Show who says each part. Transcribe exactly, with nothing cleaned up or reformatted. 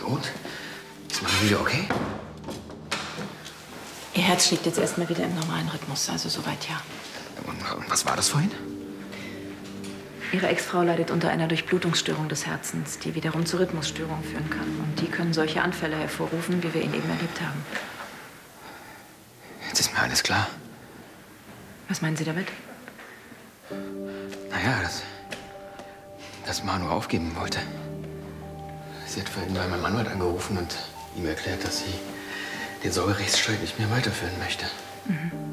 Speaker 1: Und? Ist Manu wieder okay?
Speaker 2: Ihr Herz schlägt jetzt erstmal wieder im normalen Rhythmus, also soweit ja.
Speaker 1: Und was war das vorhin?
Speaker 2: Ihre Ex-Frau leidet unter einer Durchblutungsstörung des Herzens, die wiederum zu Rhythmusstörungen führen kann. Und die können solche Anfälle hervorrufen, wie wir ihn eben erlebt haben.
Speaker 1: Jetzt ist mir alles klar.
Speaker 2: Was meinen Sie damit?
Speaker 1: Naja, dass, dass Manu aufgeben wollte. Sie hat vorhin bei meinem Anwalt angerufen und ihm erklärt, dass sie den Sorgerechtsstreit nicht mehr weiterführen möchte.
Speaker 2: Mhm.